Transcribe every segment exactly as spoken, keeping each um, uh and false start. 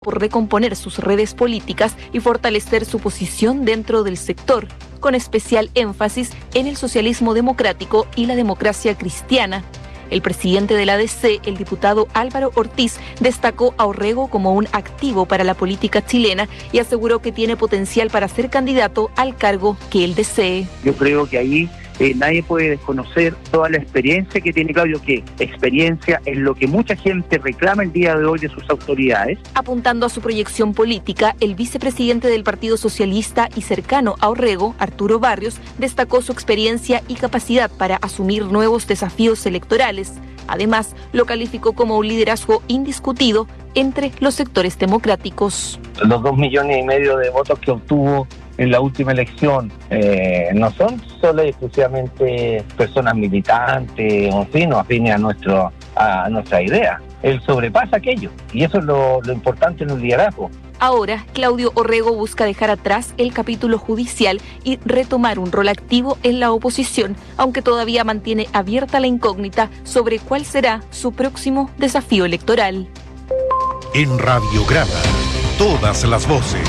por recomponer sus redes políticas y fortalecer su posición dentro del sector, con especial énfasis en el socialismo democrático y la democracia cristiana. El presidente de la A D C, el diputado Álvaro Ortiz, destacó a Orrego como un activo para la política chilena y aseguró que tiene potencial para ser candidato al cargo que él desee. Yo creo que ahí eh, nadie puede desconocer toda la experiencia que tiene Claudio, que experiencia es lo que mucha gente reclama el día de hoy de sus autoridades. Apuntando a su proyección política, el vicepresidente del Partido Socialista y cercano a Orrego, Arturo Barrios, destacó su experiencia y capacidad para asumir nuevos desafíos electorales. Además, lo calificó como un liderazgo indiscutido entre los sectores democráticos. Los dos millones y medio de votos que obtuvo en la última elección eh, no son solo y exclusivamente personas militantes o finos afines a, nuestro, a nuestra idea. Él sobrepasa aquello y eso es lo, lo importante en un liderazgo. Ahora, Claudio Orrego busca dejar atrás el capítulo judicial y retomar un rol activo en la oposición, aunque todavía mantiene abierta la incógnita sobre cuál será su próximo desafío electoral. En Radiograma, todas las voces.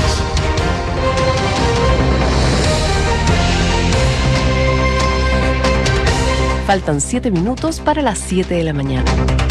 Faltan siete minutos para las siete de la mañana.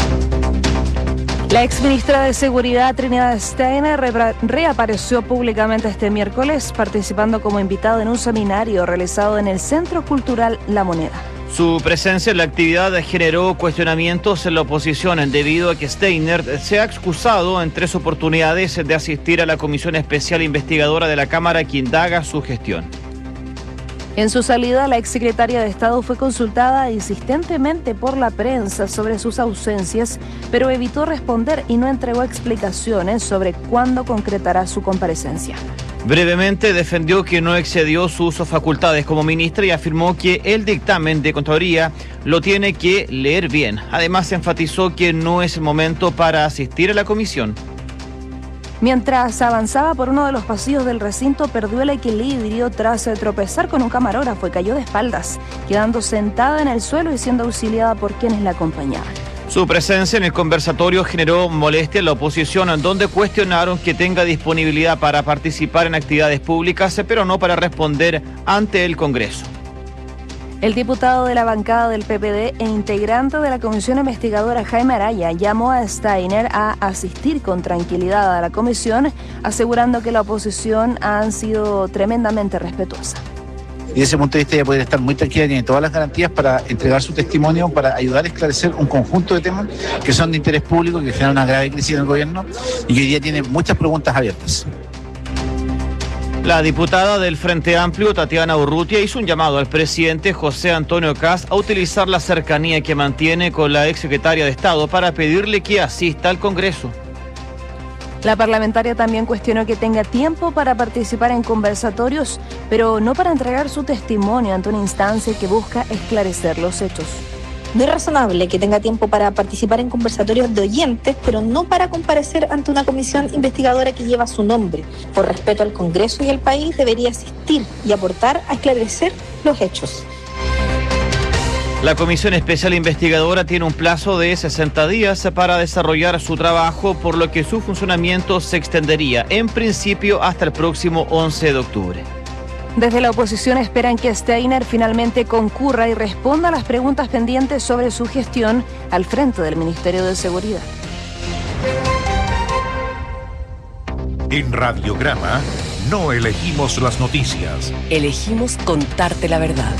La exministra de Seguridad, Trinidad Steiner, re- reapareció públicamente este miércoles participando como invitada en un seminario realizado en el Centro Cultural La Moneda. Su presencia en la actividad generó cuestionamientos en la oposición debido a que Steiner se ha excusado en tres oportunidades de asistir a la Comisión Especial Investigadora de la Cámara que indaga su gestión. En su salida, la exsecretaria de Estado fue consultada insistentemente por la prensa sobre sus ausencias, pero evitó responder y no entregó explicaciones sobre cuándo concretará su comparecencia. Brevemente defendió que no excedió sus facultades como ministra y afirmó que el dictamen de Contraloría lo tiene que leer bien. Además, enfatizó que no es el momento para asistir a la comisión. Mientras avanzaba por uno de los pasillos del recinto, perdió el equilibrio tras tropezar con un camarógrafo y cayó de espaldas, quedando sentada en el suelo y siendo auxiliada por quienes la acompañaban. Su presencia en el conversatorio generó molestia en la oposición, en donde cuestionaron que tenga disponibilidad para participar en actividades públicas, pero no para responder ante el Congreso. El diputado de la bancada del P P D e integrante de la comisión investigadora Jaime Araya llamó a Steiner a asistir con tranquilidad a la comisión, asegurando que la oposición ha sido tremendamente respetuosa. Y desde ese punto de vista ella puede estar muy tranquila, tiene todas las garantías para entregar su testimonio, para ayudar a esclarecer un conjunto de temas que son de interés público, que generan una grave crisis en el gobierno y que hoy día tiene muchas preguntas abiertas. La diputada del Frente Amplio, Tatiana Urrutia, hizo un llamado al presidente José Antonio Kast a utilizar la cercanía que mantiene con la exsecretaria de Estado para pedirle que asista al Congreso. La parlamentaria también cuestionó que tenga tiempo para participar en conversatorios, pero no para entregar su testimonio ante una instancia que busca esclarecer los hechos. No es razonable que tenga tiempo para participar en conversatorios de oyentes, pero no para comparecer ante una comisión investigadora que lleva su nombre. Por respeto al Congreso y al país, debería asistir y aportar a esclarecer los hechos. La Comisión Especial Investigadora tiene un plazo de sesenta días para desarrollar su trabajo, por lo que su funcionamiento se extendería en principio hasta el próximo once de octubre. Desde la oposición esperan que Steiner finalmente concurra y responda a las preguntas pendientes sobre su gestión al frente del Ministerio de Seguridad. En Radiograma no elegimos las noticias. Elegimos contarte la verdad.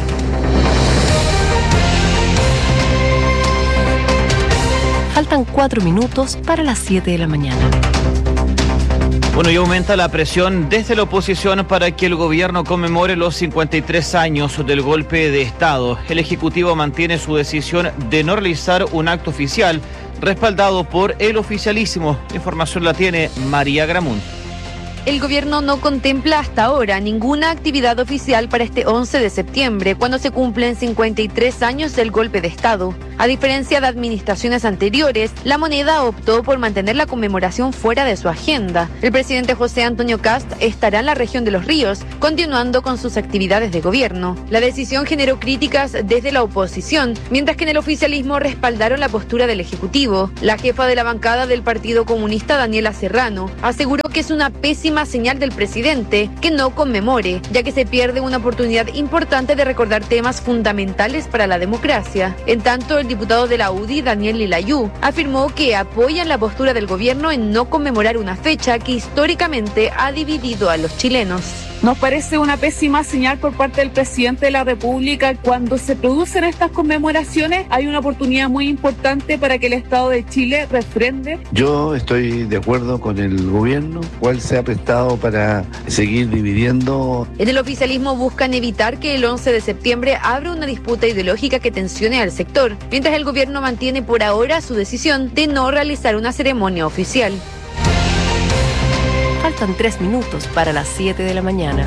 Faltan cuatro minutos para las siete de la mañana. Bueno, y aumenta la presión desde la oposición para que el gobierno conmemore los cincuenta y tres años del golpe de Estado. El Ejecutivo mantiene su decisión de no realizar un acto oficial respaldado por el oficialísimo. La información la tiene María Gramún. El gobierno no contempla hasta ahora ninguna actividad oficial para este once de septiembre, cuando se cumplen cincuenta y tres años del golpe de Estado. A diferencia de administraciones anteriores, La Moneda optó por mantener la conmemoración fuera de su agenda. El presidente José Antonio Kast estará en la región de Los Ríos, continuando con sus actividades de gobierno. La decisión generó críticas desde la oposición, mientras que en el oficialismo respaldaron la postura del Ejecutivo. La jefa de la bancada del Partido Comunista, Daniela Serrano, aseguró que es una pésima señal del presidente que no conmemore, ya que se pierde una oportunidad importante de recordar temas fundamentales para la democracia. En tanto, el diputado de la U D I, Daniel Lilayú, afirmó que apoyan la postura del gobierno en no conmemorar una fecha que históricamente ha dividido a los chilenos. Nos parece una pésima señal por parte del presidente de la República. Cuando se producen estas conmemoraciones, hay una oportunidad muy importante para que el Estado de Chile refrende. Yo estoy de acuerdo con el gobierno, cual se ha prestado para seguir dividiendo. En el oficialismo buscan evitar que el once de septiembre abra una disputa ideológica que tensione al sector, mientras el gobierno mantiene por ahora su decisión de no realizar una ceremonia oficial. Faltan tres minutos para las siete de la mañana.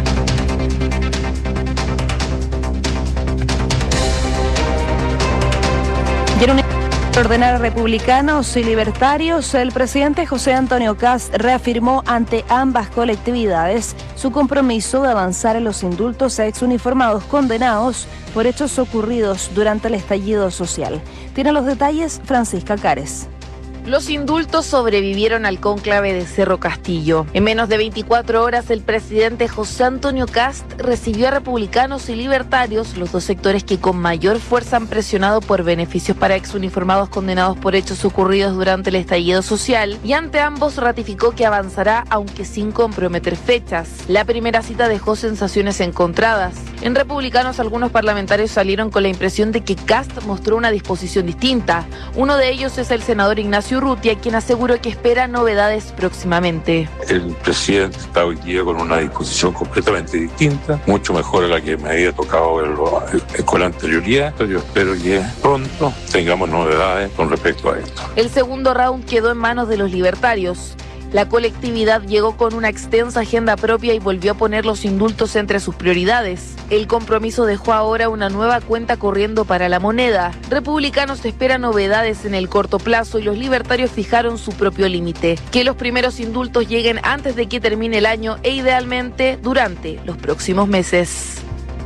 Quiero ordenar a republicanos y libertarios. El presidente José Antonio Kast reafirmó ante ambas colectividades su compromiso de avanzar en los indultos a exuniformados condenados por hechos ocurridos durante el estallido social. Tiene los detalles Francisca Cares. Los indultos sobrevivieron al cónclave de Cerro Castillo. En menos de veinticuatro horas, el presidente José Antonio Kast recibió a republicanos y libertarios, los dos sectores que con mayor fuerza han presionado por beneficios para exuniformados condenados por hechos ocurridos durante el estallido social, y ante ambos ratificó que avanzará aunque sin comprometer fechas. La primera cita dejó sensaciones encontradas. En republicanos, algunos parlamentarios salieron con la impresión de que Kast mostró una disposición distinta. Uno de ellos es el senador Ignacio Urrutia, quien aseguró que espera novedades próximamente. El presidente está hoy día con una disposición completamente distinta, mucho mejor a la que me había tocado verlo con la anterioridad. Yo espero que pronto tengamos novedades con respecto a esto. El segundo round quedó en manos de los libertarios. La colectividad llegó con una extensa agenda propia y volvió a poner los indultos entre sus prioridades. El compromiso dejó ahora una nueva cuenta corriendo para La Moneda. Republicanos esperan novedades en el corto plazo y los libertarios fijaron su propio límite: que los primeros indultos lleguen antes de que termine el año e idealmente durante los próximos meses.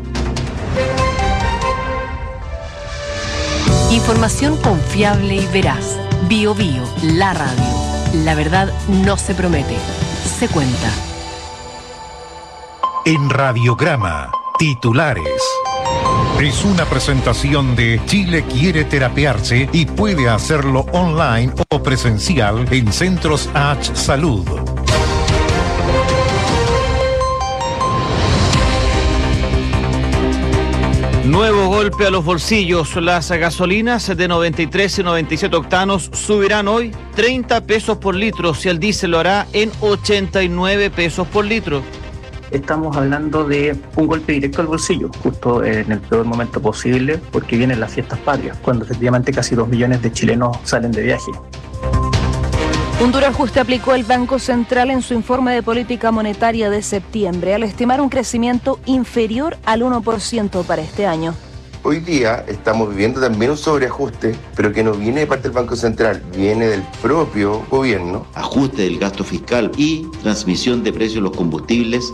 Información confiable y veraz. Bio Bio, la radio. La verdad no se promete, se cuenta. En Radiograma, titulares. Es una presentación de Chile quiere terapearse y puede hacerlo online o presencial en Centros H Salud. Nuevo golpe a los bolsillos. Las gasolinas de noventa y tres y noventa y siete octanos subirán hoy treinta pesos por litro, si el diésel lo hará en ochenta y nueve pesos por litro. Estamos hablando de un golpe directo al bolsillo, justo en el peor momento posible, porque vienen las fiestas patrias, cuando efectivamente casi dos millones de chilenos salen de viaje. Un duro ajuste aplicó el Banco Central en su informe de política monetaria de septiembre, al estimar un crecimiento inferior al uno por ciento para este año. Hoy día estamos viviendo también un sobreajuste, pero que no viene de parte del Banco Central, viene del propio gobierno. Ajuste del gasto fiscal y transmisión de precios de los combustibles.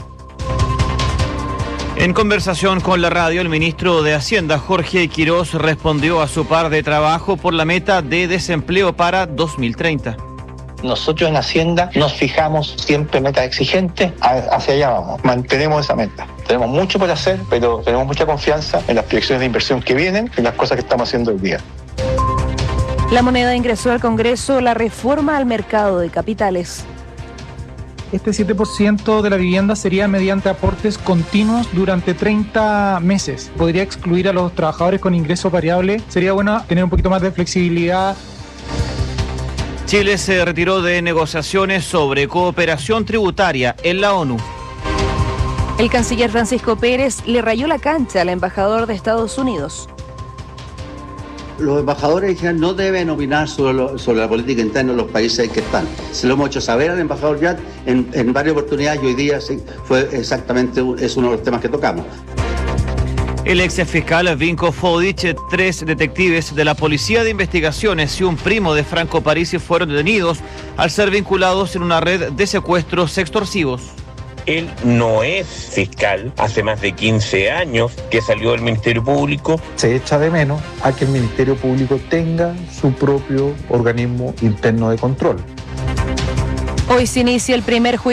En conversación con la radio, el ministro de Hacienda, Jorge Quiroz, respondió a su par de trabajo por la meta de desempleo para dos mil treinta. Nosotros en Hacienda nos fijamos siempre metas exigentes, hacia allá vamos, mantenemos esa meta. Tenemos mucho por hacer, pero tenemos mucha confianza en las proyecciones de inversión que vienen y en las cosas que estamos haciendo hoy día. La Moneda ingresó al Congreso la reforma al mercado de capitales. Este siete por ciento de la vivienda sería mediante aportes continuos durante treinta meses. Podría excluir a los trabajadores con ingreso variable. Sería bueno tener un poquito más de flexibilidad. Chile se retiró de negociaciones sobre cooperación tributaria en la ONU. El canciller Francisco Pérez le rayó la cancha al embajador de Estados Unidos. Los embajadores en general no deben opinar sobre, lo, sobre la política interna de los países en que están. Se lo hemos hecho saber al embajador Yat en, en varias oportunidades y hoy día sí, fue exactamente es uno de los temas que tocamos. El ex fiscal Vinko Fodic, tres detectives de la Policía de Investigaciones y un primo de Franco Parisi fueron detenidos al ser vinculados en una red de secuestros extorsivos. Él no es fiscal, hace más de quince años que salió del Ministerio Público. Se echa de menos a que el Ministerio Público tenga su propio organismo interno de control. Hoy se inicia el primer juicio